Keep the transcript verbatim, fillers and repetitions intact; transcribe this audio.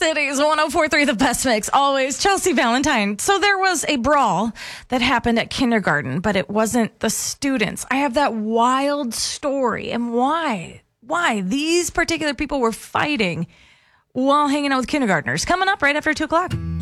City's one oh four point three, the best mix, always. Chelsea Valentine. So there was a brawl that happened at kindergarten, but it wasn't the students. I have that wild story. And why? Why? These particular people were fighting while hanging out with kindergartners. Coming up right after two o'clock.